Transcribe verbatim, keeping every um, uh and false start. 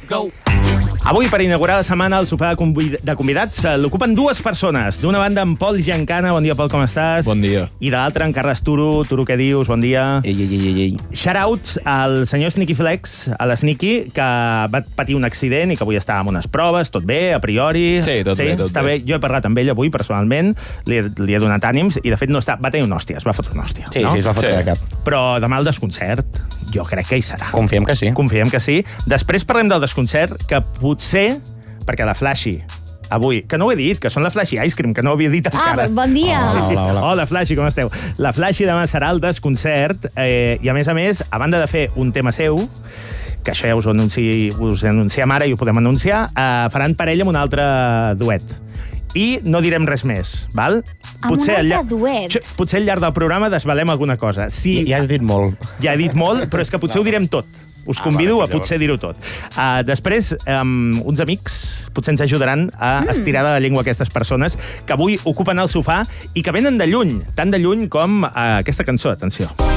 Go! Avui, per inaugurar la setmana, el sofà de, convid de convidats eh, l'ocupen dues persones. D'una banda, en Pol Giancana. Bon dia, Pol, com estàs? Bon dia. I de l'altra, en Carles Turo. Turo, què dius? Bon dia. Ei, ei, ei, ei, ei. Shout-out al senyor Sneaky Flex, a l'Sneaky, que va patir un accident i que avui està amb unes proves. Tot bé, a priori? Sí, tot sí? bé, tot està bé. bé. Jo he parlat amb ell avui, personalment. Li he, li he donat ànims i, de fet, no està... va tenir una hòstia. Es va fotre una hòstia. Sí, no? sí, es va fotre Sí. de cap. Però demà el desconcert, jo crec que hi serà. Confiem que sí. Confiem que sí. Després parlem del desconcert, que potser, perquè la Flashy, avui, que no ho he dit, que són la Flashy Ice Cream, que no ho havia dit Ah, encara. bon dia. Hola, hola, hola. Hola, Flashy, com esteu? La Flashy demà serà el desconcert, eh, i a més a més, a banda de fer un tema seu, que això ja us ho, anunci, us ho anunciem ara i ho podem anunciar, eh, faran parella amb un altre duet. I no direm res més, val? Amb un altre duet? Sí, potser al llarg del programa desvalem alguna cosa. Sí, Ja has dit molt. ja he dit molt, però és que potser ho direm tot. Us convido vale, a potser dir-ho tot. Uh, després, um, uns amics potser ens ajudaran a mm. estirar de la llengua aquestes persones que avui ocupen el sofà i que venen de lluny, tan de lluny com uh, aquesta cançó. Atenció.